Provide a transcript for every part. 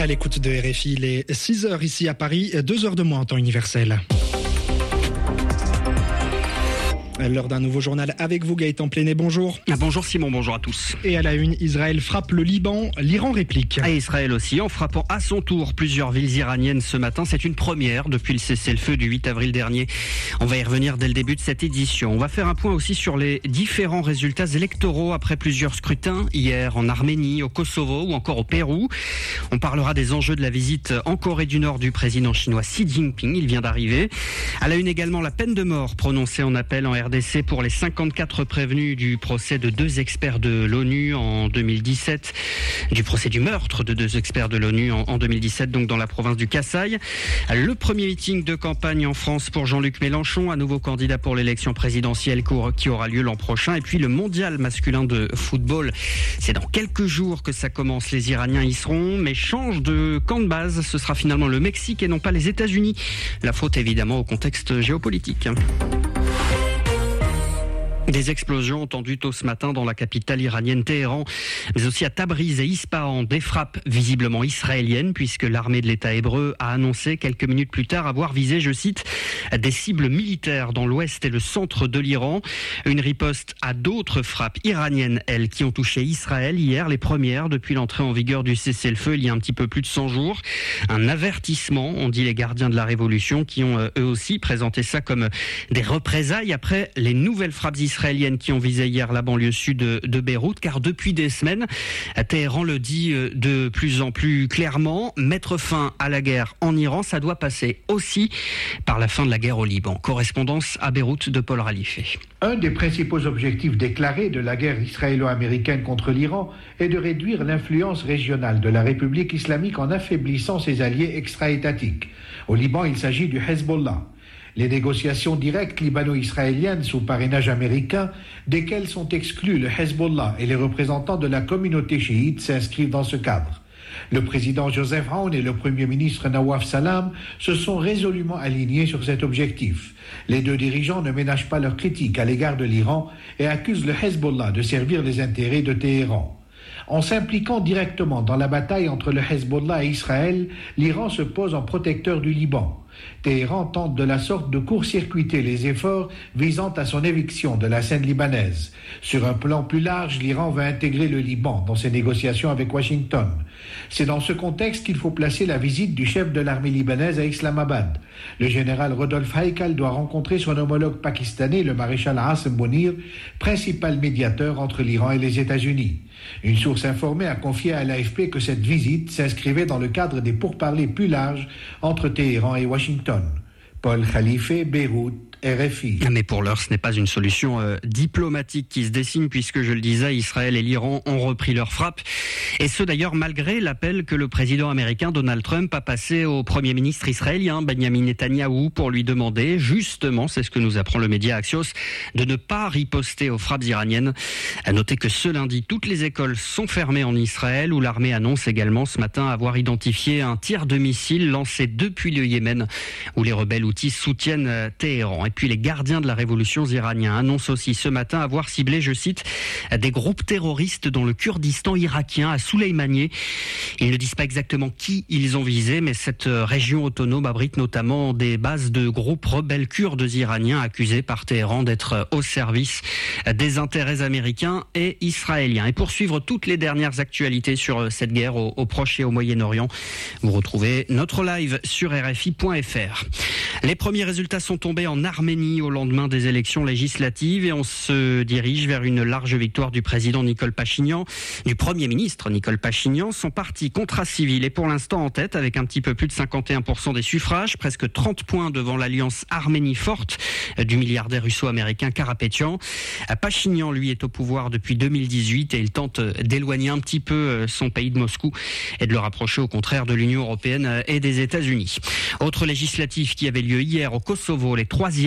À l'écoute de RFI, il est 6h ici à Paris, 2h de moins en temps universel. L'heure d'un nouveau journal avec vous, Gaëtan Pléné, bonjour. Bonjour Simon, bonjour à tous. Et à la une, Israël frappe le Liban, l'Iran réplique. Et Israël aussi, en frappant à son tour plusieurs villes iraniennes ce matin. C'est une première depuis le cessez-le-feu du 8 avril dernier. On va y revenir dès le début de cette édition. On va faire un point aussi sur les différents résultats électoraux après plusieurs scrutins, hier en Arménie, au Kosovo ou encore au Pérou. On parlera des enjeux de la visite en Corée du Nord du président chinois Xi Jinping, il vient d'arriver. À la une également, la peine de mort prononcée en appel en RDC pour les 54 prévenus du procès de 2 experts de l'ONU en 2017, du procès du meurtre de 2 experts de l'ONU en 2017, donc dans la province du Kasaï. Le premier meeting de campagne en France pour Jean-Luc Mélenchon, à nouveau candidat pour l'élection présidentielle qui aura lieu l'an prochain. Et puis le mondial masculin de football, c'est dans quelques jours que ça commence. Les Iraniens y seront, mais change de camp de base. Ce sera finalement le Mexique et non pas les États-Unis. La faute évidemment au contexte géopolitique. Des explosions entendues tôt ce matin dans la capitale iranienne Téhéran, mais aussi à Tabriz et Ispahan, des frappes visiblement israéliennes, puisque l'armée de l'État hébreu a annoncé quelques minutes plus tard avoir visé, je cite, des cibles militaires dans l'ouest et le centre de l'Iran. Une riposte à d'autres frappes iraniennes, elles, qui ont touché Israël hier, les premières depuis l'entrée en vigueur du cessez-le-feu il y a un petit peu plus de 100 jours. Un avertissement, ont dit les gardiens de la révolution, qui ont eux aussi présenté ça comme des représailles après les nouvelles frappes israéliennes qui ont visé hier la banlieue sud de Beyrouth, car depuis des semaines, Téhéran le dit de plus en plus clairement, mettre fin à la guerre en Iran, ça doit passer aussi par la fin de la guerre au Liban. Correspondance à Beyrouth de Paul Ralifé. Un des principaux objectifs déclarés de la guerre israélo-américaine contre l'Iran est de réduire l'influence régionale de la République islamique en affaiblissant ses alliés extra-étatiques. Au Liban, il s'agit du Hezbollah. Les négociations directes libano-israéliennes sous parrainage américain, desquelles sont exclus le Hezbollah et les représentants de la communauté chiite, s'inscrivent dans ce cadre. Le président Joseph Aoun et le premier ministre Nawaf Salam se sont résolument alignés sur cet objectif. Les deux dirigeants ne ménagent pas leurs critiques à l'égard de l'Iran et accusent le Hezbollah de servir les intérêts de Téhéran. En s'impliquant directement dans la bataille entre le Hezbollah et Israël, l'Iran se pose en protecteur du Liban. Téhéran tente de la sorte de court-circuiter les efforts visant à son éviction de la scène libanaise. Sur un plan plus large, l'Iran va intégrer le Liban dans ses négociations avec Washington. C'est dans ce contexte qu'il faut placer la visite du chef de l'armée libanaise à Islamabad. Le général Rodolphe Haïkal doit rencontrer son homologue pakistanais, le maréchal Hassan Bounir, principal médiateur entre l'Iran et les États-Unis. Une source informée a confié à l'AFP que cette visite s'inscrivait dans le cadre des pourparlers plus larges entre Téhéran et Washington. Paul Khalifé, Beyrouth, RFI. Mais pour l'heure, ce n'est pas une solution diplomatique qui se dessine, puisque, je le disais, Israël et l'Iran ont repris leurs frappes. Et ce, d'ailleurs, malgré l'appel que le président américain Donald Trump a passé au premier ministre israélien Benjamin Netanyahou pour lui demander, justement, c'est ce que nous apprend le média Axios, de ne pas riposter aux frappes iraniennes. À noter que ce lundi, toutes les écoles sont fermées en Israël, où l'armée annonce également ce matin avoir identifié un tir de missile lancé depuis le Yémen, où les rebelles houthis soutiennent Téhéran. Et puis les gardiens de la révolution iranienne annoncent aussi ce matin avoir ciblé, je cite, des groupes terroristes dans le Kurdistan irakien, à Soleimaniye. Ils ne disent pas exactement qui ils ont visé, mais cette région autonome abrite notamment des bases de groupes rebelles kurdes iraniens accusés par Téhéran d'être au service des intérêts américains et israéliens. Et pour suivre toutes les dernières actualités sur cette guerre au Proche et au Moyen-Orient, vous retrouvez notre live sur RFI.fr. Les premiers résultats sont tombés en Arménie au lendemain des élections législatives et on se dirige vers une large victoire du président Nicole Pachinian, du Premier ministre Nicole Pachinian. Son parti Contrat Civil est pour l'instant en tête avec un petit peu plus de 51% des suffrages, presque 30 points devant l'alliance Arménie forte du milliardaire russo-américain Karapetyan. Pachinian, lui, est au pouvoir depuis 2018 et il tente d'éloigner un petit peu son pays de Moscou et de le rapprocher au contraire de l'Union européenne et des États-Unis. Autre législative qui avait lieu hier au Kosovo, les 3e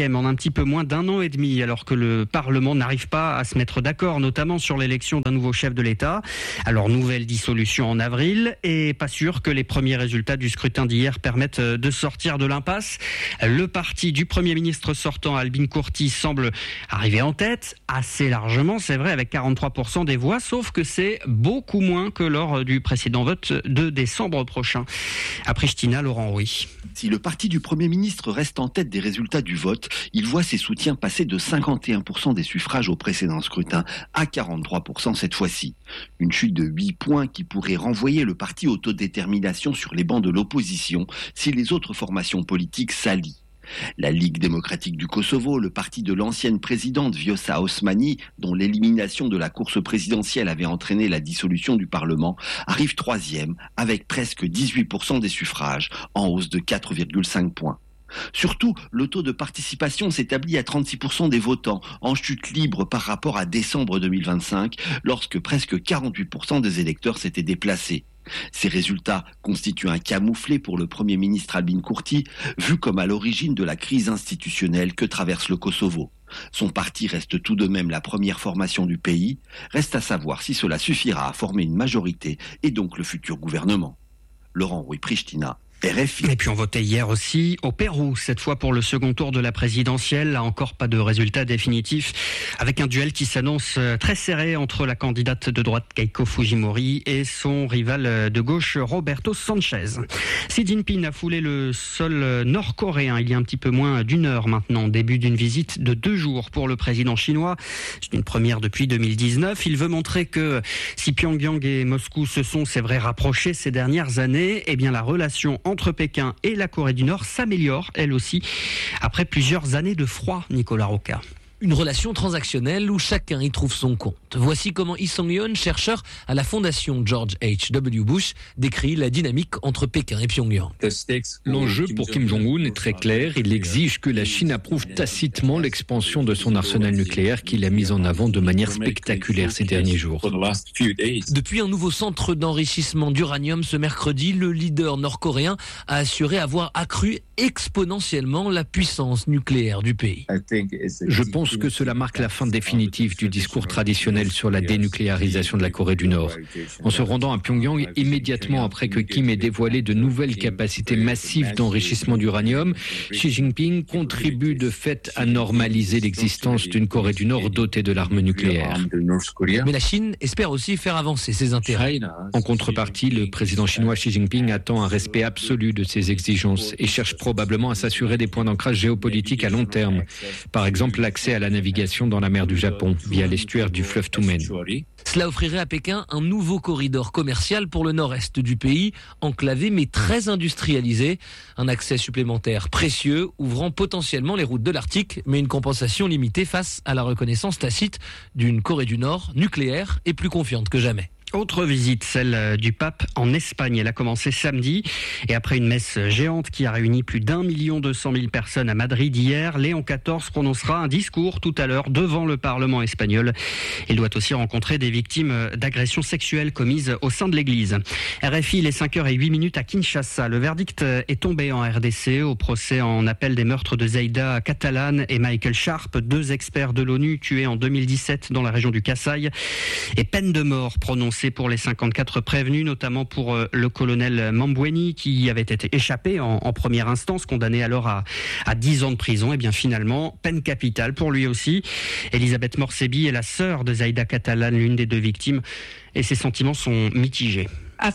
4e en un petit peu moins d'1 an et demi, alors que le Parlement n'arrive pas à se mettre d'accord, notamment sur l'élection d'un nouveau chef de l'État. Alors, nouvelle dissolution en avril, et pas sûr que les premiers résultats du scrutin d'hier permettent de sortir de l'impasse. Le parti du Premier ministre sortant, Albin Kurti, semble arriver en tête, assez largement, c'est vrai, avec 43% des voix, sauf que c'est beaucoup moins que lors du précédent vote de décembre prochain. À Pristina, Laurent Rouy. Si le parti du Premier ministre reste en tête des résultats du vote, il voit ses soutiens passer de 51% des suffrages au précédent scrutin à 43% cette fois-ci. Une chute de 8 points qui pourrait renvoyer le parti autodétermination sur les bancs de l'opposition si les autres formations politiques s'allient. La Ligue démocratique du Kosovo, le parti de l'ancienne présidente Vjosa Osmani, dont l'élimination de la course présidentielle avait entraîné la dissolution du Parlement, arrive 3e avec presque 18% des suffrages, en hausse de 4,5 points. Surtout, le taux de participation s'établit à 36% des votants, en chute libre par rapport à décembre 2025, lorsque presque 48% des électeurs s'étaient déplacés. Ces résultats constituent un camouflet pour le Premier ministre Albin Kurti, vu comme à l'origine de la crise institutionnelle que traverse le Kosovo. Son parti reste tout de même la première formation du pays. Reste à savoir si cela suffira à former une majorité et donc le futur gouvernement. Laurent Rouy, Pristina. RFI. Et puis on votait hier aussi au Pérou, cette fois pour le second tour de la présidentielle. Là encore pas de résultat définitif, avec un duel qui s'annonce très serré entre la candidate de droite Keiko Fujimori et son rival de gauche Roberto Sanchez. Xi Jinping a foulé le sol nord-coréen il y a un petit peu moins d'une heure maintenant, début d'une visite de 2 jours pour le président chinois. C'est une première depuis 2019. Il veut montrer que si Pyongyang et Moscou se sont, c'est vrai, rapprochés ces dernières années, eh bien la relation entre Pékin et la Corée du Nord s'améliore, elle aussi, après plusieurs années de froid, Nicolas Roca. Une relation transactionnelle où chacun y trouve son compte. Voici comment Lee Song-yeon, chercheur à la fondation George H.W. Bush, décrit la dynamique entre Pékin et Pyongyang. L'enjeu pour Kim Jong-un est très clair. Il exige que la Chine approuve tacitement l'expansion de son arsenal nucléaire qu'il a mis en avant de manière spectaculaire ces derniers jours. Depuis un nouveau centre d'enrichissement d'uranium ce mercredi, le leader nord-coréen a assuré avoir accru exponentiellement la puissance nucléaire du pays. Je pense que cela marque la fin définitive du discours traditionnel sur la dénucléarisation de la Corée du Nord. En se rendant à Pyongyang immédiatement après que Kim ait dévoilé de nouvelles capacités massives d'enrichissement d'uranium, Xi Jinping contribue de fait à normaliser l'existence d'une Corée du Nord dotée de l'arme nucléaire. Mais la Chine espère aussi faire avancer ses intérêts. En contrepartie, le président chinois Xi Jinping attend un respect absolu de ses exigences et cherche probablement à s'assurer des points d'ancrage géopolitique à long terme. Par exemple, l'accès à la navigation dans la mer du Japon via l'estuaire du fleuve Tumen. Cela offrirait à Pékin un nouveau corridor commercial pour le nord-est du pays, enclavé mais très industrialisé. Un accès supplémentaire précieux, ouvrant potentiellement les routes de l'Arctique, mais une compensation limitée face à la reconnaissance tacite d'une Corée du Nord nucléaire et plus confiante que jamais. Autre visite, celle du pape en Espagne. Elle a commencé samedi et après une messe géante qui a réuni plus d'1 200 000 personnes à Madrid hier, Léon XIV prononcera un discours tout à l'heure devant le Parlement espagnol. Il doit aussi rencontrer des victimes d'agressions sexuelles commises au sein de l'Église. RFI, il est 5h08 à Kinshasa. Le verdict est tombé en RDC au procès en appel des meurtres de Zaïda Catalan et Michael Sharp, 2 experts de l'ONU tués en 2017 dans la région du Kasaï. Et peine de mort prononcée pour les 54 prévenus, notamment pour le colonel Mambweni qui avait été échappé en première instance, condamné alors à 10 ans de prison. Et bien finalement, peine capitale pour lui aussi. Elisabeth Morsebi est la sœur de Zaïda Catalan, l'une des 2 victimes, et ses sentiments sont mitigés.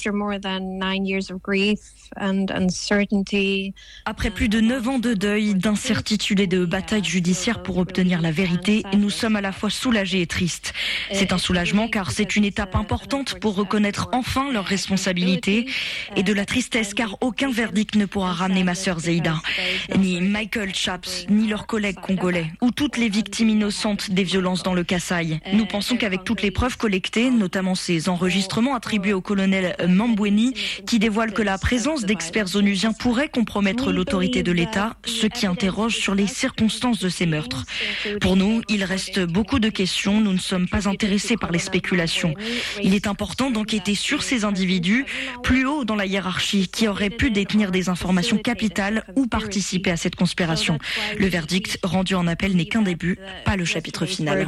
Après plus de 9 ans de deuil, d'incertitude et de bataille judiciaire pour obtenir la vérité, nous sommes à la fois soulagés et tristes. C'est un soulagement car c'est une étape importante pour reconnaître enfin leurs responsabilités, et de la tristesse car aucun verdict ne pourra ramener ma sœur Zaïda, ni Michael Chaps, ni leurs collègues congolais, ou toutes les victimes innocentes des violences dans le Kasaï. Nous pensons qu'avec toutes les preuves collectées, notamment ces enregistrements attribués au colonel Daniel Mambweni, qui dévoile que la présence d'experts onusiens pourrait compromettre l'autorité de l'État, ce qui interroge sur les circonstances de ces meurtres. Pour nous, il reste beaucoup de questions. Nous ne sommes pas intéressés par les spéculations. Il est important d'enquêter sur ces individus, plus haut dans la hiérarchie, qui auraient pu détenir des informations capitales ou participer à cette conspiration. Le verdict rendu en appel n'est qu'un début, pas le chapitre final.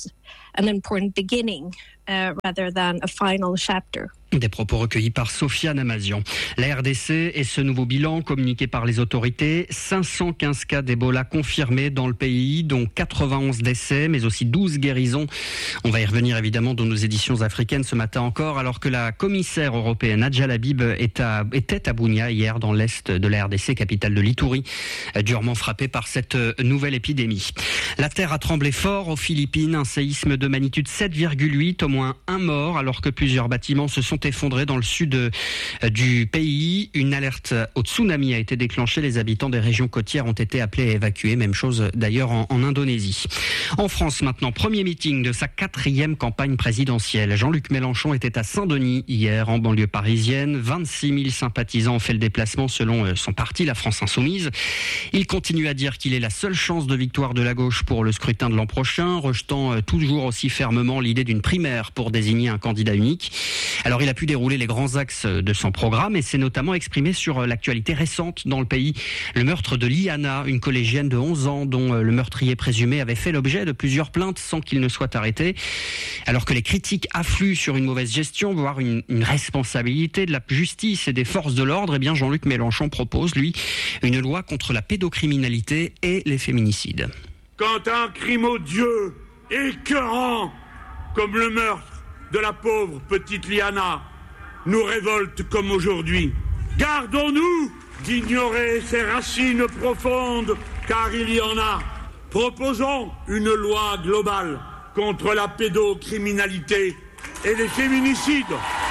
Des propos recueillis par Sophia Namazian. La RDC et ce nouveau bilan communiqué par les autorités, 515 cas d'Ebola confirmés dans le pays, dont 91 décès, mais aussi 12 guérisons. On va y revenir évidemment dans nos éditions africaines ce matin encore, alors que la commissaire européenne Adja Labib était à Bunia hier dans l'est de la RDC, capitale de l'Ituri, durement frappée par cette nouvelle épidémie. La terre a tremblé fort aux Philippines, un séisme de magnitude 7,8, au moins un mort, alors que plusieurs bâtiments se sont effondrés dans le sud du pays. Une alerte au tsunami a été déclenchée. Les habitants des régions côtières ont été appelés à évacuer. Même chose d'ailleurs en Indonésie. En France maintenant, premier meeting de sa 4e campagne présidentielle. Jean-Luc Mélenchon était à Saint-Denis hier, en banlieue parisienne. 26 000 sympathisants ont fait le déplacement selon son parti, la France Insoumise. Il continue à dire qu'il est la seule chance de victoire de la gauche pour le scrutin de l'an prochain, rejetant toujours aussi fermement l'idée d'une primaire pour désigner un candidat unique. Alors il a pu dérouler les grands axes de son programme et s'est notamment exprimé sur l'actualité récente dans le pays. Le meurtre de Liana, une collégienne de 11 ans dont le meurtrier présumé avait fait l'objet de plusieurs plaintes sans qu'il ne soit arrêté. Alors que les critiques affluent sur une mauvaise gestion, voire une responsabilité de la justice et des forces de l'ordre, eh bien Jean-Luc Mélenchon propose, lui, une loi contre la pédocriminalité et les féminicides. Quand un crime odieux, écœurant, comme le meurtre de la pauvre petite Liana, nous révolte comme aujourd'hui, gardons-nous d'ignorer ses racines profondes, car il y en a. Proposons une loi globale contre la pédocriminalité et les féminicides.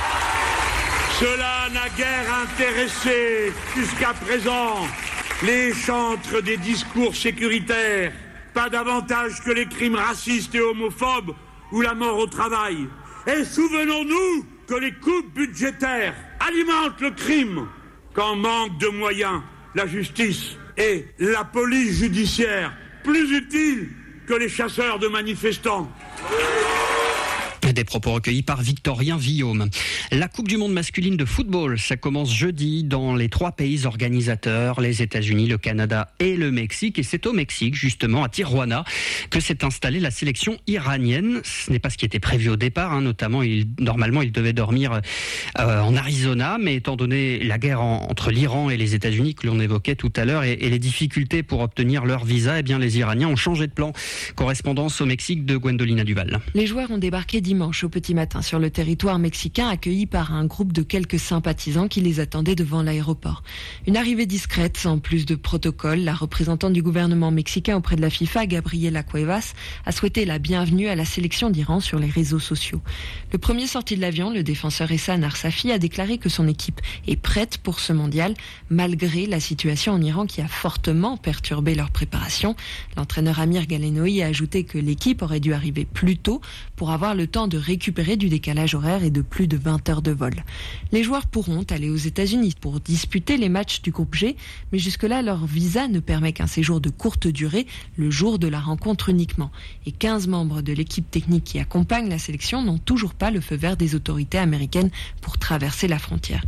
Cela n'a guère intéressé jusqu'à présent les chantres des discours sécuritaires, pas davantage que les crimes racistes et homophobes ou la mort au travail. Et souvenons-nous que les coupes budgétaires alimentent le crime quand manque de moyens, la justice et la police judiciaire, plus utiles que les chasseurs de manifestants. Des propos recueillis par Victorien Villaume. La Coupe du monde masculine de football, ça commence jeudi dans les 3 pays organisateurs, les États-Unis, le Canada et le Mexique. Et c'est au Mexique, justement, à Tijuana, que s'est installée la sélection iranienne. Ce n'est pas ce qui était prévu au départ, notamment, normalement, il devait dormir en Arizona, mais étant donné la guerre entre l'Iran et les États-Unis que l'on évoquait tout à l'heure et les difficultés pour obtenir leur visa, eh bien, les Iraniens ont changé de plan. Correspondance au Mexique de Gwendolina Duval. Les joueurs ont débarqué dimanche au petit matin sur le territoire mexicain, accueillis par un groupe de quelques sympathisants qui les attendaient devant l'aéroport. Une arrivée discrète, sans plus de protocole. La représentante du gouvernement mexicain auprès de la FIFA, Gabriela Cuevas, a souhaité la bienvenue à la sélection d'Iran sur les réseaux sociaux. Le premier sorti de l'avion, le défenseur Ehsan Arsafi, a déclaré que son équipe est prête pour ce mondial, malgré la situation en Iran qui a fortement perturbé leur préparation. L'entraîneur Amir Galenoui a ajouté que l'équipe aurait dû arriver plus tôt pour avoir le temps de récupérer du décalage horaire et de plus de 20 heures de vol. Les joueurs pourront aller aux États-Unis pour disputer les matchs du groupe G, mais jusque-là, leur visa ne permet qu'un séjour de courte durée, le jour de la rencontre uniquement. Et 15 membres de l'équipe technique qui accompagne la sélection n'ont toujours pas le feu vert des autorités américaines pour traverser la frontière.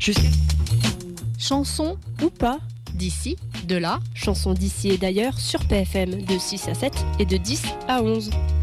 Chanson ou pas, d'ici, de là, chanson d'ici et d'ailleurs sur PFM de 6 à 7 et de 10 à 11.